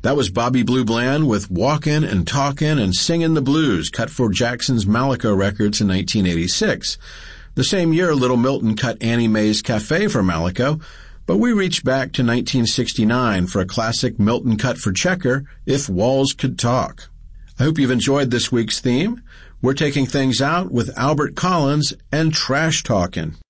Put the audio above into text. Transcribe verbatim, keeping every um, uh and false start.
That was Bobby Blue Bland with Walkin' and Talkin' and Singin' the Blues, cut for Jackson's Malaco Records in nineteen eighty-six. The same year, Little Milton cut Annie Mae's Cafe for Malaco, but we reached back to nineteen sixty-nine for a classic Milton cut for Checker, If Walls Could Talk. I hope you've enjoyed this week's theme. We're taking things out with Albert Collins and Trash Talkin'.